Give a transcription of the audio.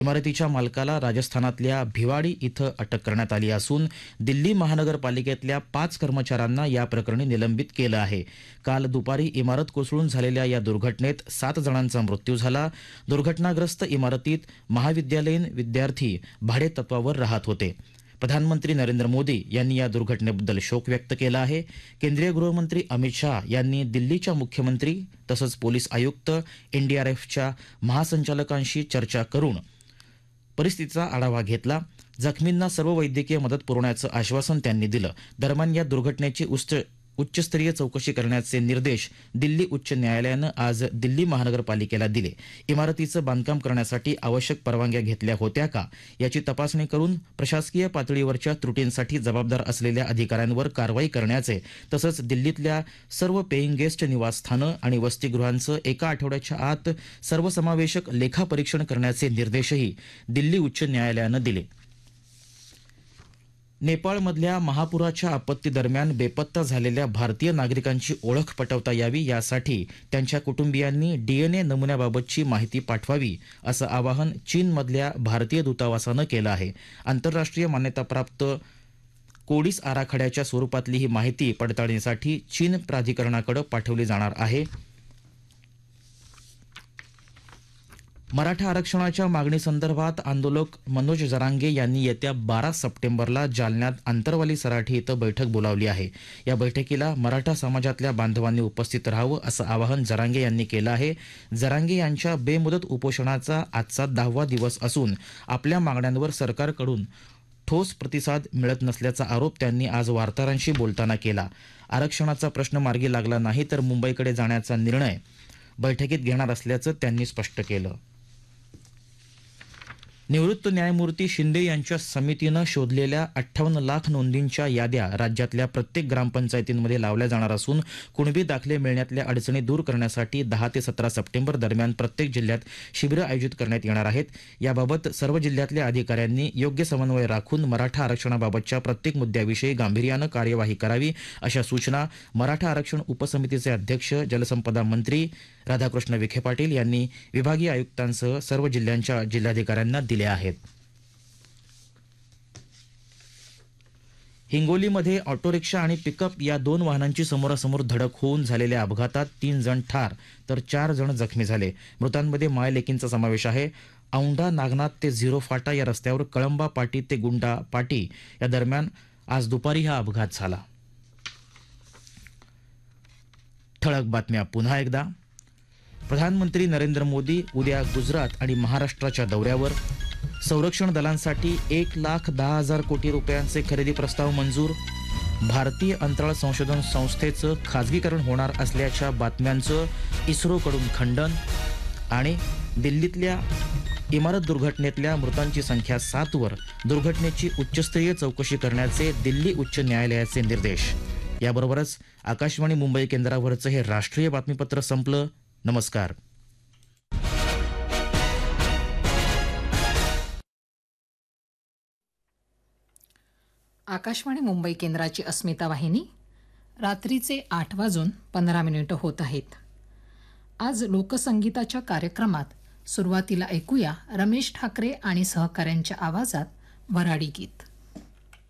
इमारतीच्या मालकाला राजस्थानातल्या भिवाडी इथं अटक करण्यात आली असून दिल्ली महानगरपालिकेतल्या 5 कर्मचाऱ्यांना या प्रकरणी निलंबित केलं आहे. काल दुपारी इमारत कोसळून झालेल्या या दुर्घटनेत 7 जणांचा मृत्यू झाला. दुर्घटनाग्रस्त इमारतीत महाविद्यालयीन विद्यार्थी भाडेतत्वावर राहत होते. प्रधानमंत्री नरेंद्र मोदी यांनी या दुर्घटनेबद्दल शोक व्यक्त केला आहे. केंद्रीय गृहमंत्री अमित शाह यांनी दिल्लीच्या मुख्यमंत्री तसंच पोलीस आयुक्त, एनडीआरएफच्या महासंचालकांशी चर्चा करून परिस्थितीचा आढावा घेतला. जखमींना सर्व वैद्यकीय मदत पुरवण्याचं आश्वासन त्यांनी दिलं. दरम्यान या दुर्घटनेची उच्चस्तरीय चौकशी करण्याचे निर्देश दिल्ली उच्च न्यायालयानं आज दिल्ली महानगरपालिकेला दिले. इमारतीचं बांधकाम करण्यासाठी आवश्यक परवानग्या घेतल्या होत्या का याची तपासणी करून प्रशासकीय पातळीवरच्या त्रुटींसाठी जबाबदार असलेल्या अधिकाऱ्यांवर कारवाई करण्याचे तसंच दिल्लीतल्या सर्व पेईंग गेस्ट निवासस्थानं आणि वसतिगृहांचं एका आठवड्याच्या आत सर्वसमावेशक लेखापरीक्षण करण्याचे निर्देशही दिल्ली उच्च न्यायालयानं दिले. नेपाळमधल्या महापुराच्या आपत्तीदरम्यान बेपत्ता झालेल्या भारतीय नागरिकांची ओळख पटवता यावी यासाठी त्यांच्या कुटुंबियांनी डीएनए नमुन्याबाबतची माहिती पाठवावी असं आवाहन चीनमधल्या भारतीय दूतावासानं केलं आहे. आंतरराष्ट्रीय मान्यताप्राप्त कोडीस आराखड्याच्या स्वरूपातली ही माहिती पडताळणीसाठी चीन प्राधिकरणाकडे पाठवली जाणार आहे. मराठा आरक्षणाच्या मागणीसंदर्भात आंदोलक मनोज जरांगे यांनी येत्या 12 सप्टेंबरला जालन्यात आंतरवाली सराठी इथं बैठक बोलावली आहे. या बैठकीला मराठा समाजातल्या बांधवांनी उपस्थित राहावं असं आवाहन जरांगे यांनी केलं आहे. जरांगे यांच्या बेमुदत उपोषणाचा आजचा 10वा दिवस असून आपल्या मागण्यांवर सरकारकडून ठोस प्रतिसाद मिळत नसल्याचा आरोप त्यांनी आज वार्ताहरांशी बोलताना केला. आरक्षणाचा प्रश्न मार्गी लागला नाही तर मुंबईकडे जाण्याचा निर्णय बैठकीत घेणार असल्याचं त्यांनी स्पष्ट केलं. निवृत्त न्यायमूर्ती शिंदे यांच्या समितीनं शोधलेल्या 58 लाख नोंदींच्या याद्या राज्यातल्या प्रत्येक ग्रामपंचायतींमध्ये लावल्या जाणार असून कुणबी दाखले मिळण्यातल्या अडचणी दूर करण्यासाठी 10 ते 17 सप्टेंबर दरम्यान प्रत्येक जिल्ह्यात शिबिरं आयोजित करण्यात येणार आहेत. याबाबत सर्व जिल्ह्यातल्या अधिकाऱ्यांनी योग्य समन्वय राखून मराठा आरक्षणाबाबतच्या प्रत्येक मुद्द्याविषयी गांभीर्यानं कार्यवाही करावी अशा सूचना मराठा आरक्षण उपसमितीचे अध्यक्ष जलसंपदा मंत्री राधाकृष्ण विखे पाटील यांनी विभागीय आयुक्तांसह सर्व जिल्ह्यांच्या जिल्हाधिकाऱ्यांना दिल्या आहेत. हिंगोलीमध्ये ऑटो रिक्षा आणि पिकअप या 2 वाहनांची समोरासमोर धडक होऊन झालेल्या अपघातात 3 जण ठार तर 4 जण जखमी झाले. मृतांमध्ये मायलेकींचा समावेश आहे. औंढा नागनाथ ते झिरो फाटा या रस्त्यावर कळंबा पाटी ते गुंडा पाटी या दरम्यान आज दुपारी हा अपघात झाला. ठळक बातम्या पुन्हा एकदा. प्रधानमंत्री नरेंद्र मोदी उद्या गुजरात आणि महाराष्ट्राच्या दौऱ्यावर. संरक्षण दलांसाठी 1,10,000 कोटी रुपयांचे खरेदी प्रस्ताव मंजूर. भारतीय अंतराळ संशोधन संस्थेचं खाजगीकरण होणार असल्याच्या बातम्यांचं इस्रोकडून खंडन. आणि दिल्लीतल्या इमारत दुर्घटनेतल्या मृतांची संख्या 7 वर. दुर्घटनेची उच्चस्तरीय चौकशी करण्याचे दिल्ली उच्च न्यायालयाचे निर्देश. याबरोबरच आकाशवाणी मुंबई केंद्रावरचं हे राष्ट्रीय बातमीपत्र संपलं. नमस्कार. आकाशवाणी मुंबई केंद्राची अस्मिता वाहिनी. रात्रीचे 8:15 होत आहेत. आज लोकसंगीताच्या कार्यक्रमात सुरुवातीला ऐकूया रमेश ठाकरे आणि सहकाऱ्यांच्या आवाजात वऱ्हाडी गीत.